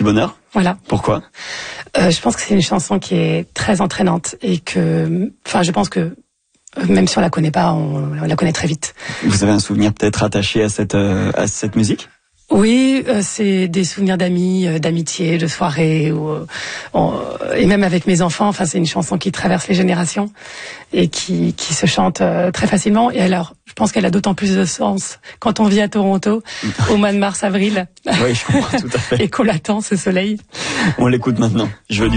Petit bonheur. Voilà. Pourquoi? Je pense que c'est une chanson qui est très entraînante et que, je pense que même si on la connaît pas, on la connaît très vite. Vous avez un souvenir peut-être attaché à cette musique? Oui, c'est des souvenirs d'amis, d'amitié, de soirées, et même avec mes enfants. Enfin, c'est une chanson qui traverse les générations et qui se chante très facilement. Et alors, je pense qu'elle a d'autant plus de sens quand on vit à Toronto au mois de mars-avril. Oui, je comprends tout à fait. Et qu'on l'attend, ce soleil. On l'écoute maintenant. Je veux